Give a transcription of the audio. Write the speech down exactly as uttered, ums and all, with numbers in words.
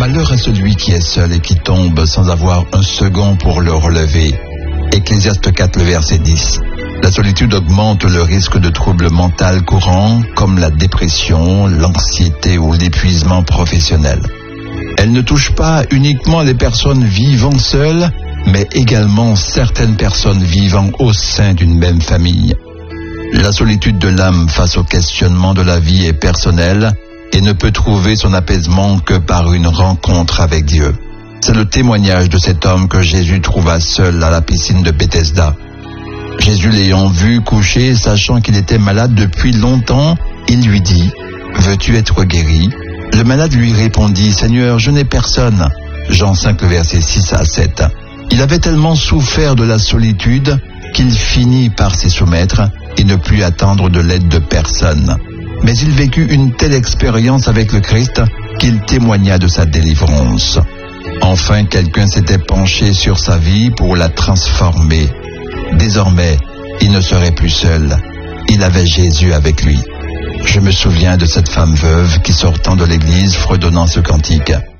Malheur à celui qui est seul et qui tombe sans avoir un second pour le relever. Ecclésiaste quatre, le verset dix. La solitude augmente le risque de troubles mentaux courants comme la dépression, l'anxiété ou l'épuisement professionnel. Elle ne touche pas uniquement les personnes vivant seules, mais également certaines personnes vivant au sein d'une même famille. La solitude de l'âme face au questionnement de la vie est personnelle et ne peut trouver son apaisement que par une rencontre avec Dieu. C'est le témoignage de cet homme que Jésus trouva seul à la piscine de Bethesda. Jésus l'ayant vu couché, sachant qu'il était malade depuis longtemps, il lui dit « Veux-tu être guéri ?» Le malade lui répondit « Seigneur, je n'ai personne. » Jean cinq, le verset six à sept. Il avait tellement souffert de la solitude qu'il finit par s'y soumettre et ne plus attendre de l'aide de personne. Mais il vécut une telle expérience avec le Christ qu'il témoigna de sa délivrance. Enfin, quelqu'un s'était penché sur sa vie pour la transformer. Désormais, il ne serait plus seul. Il avait Jésus avec lui. Je me souviens de cette femme veuve qui, sortant de l'église, fredonnant ce cantique.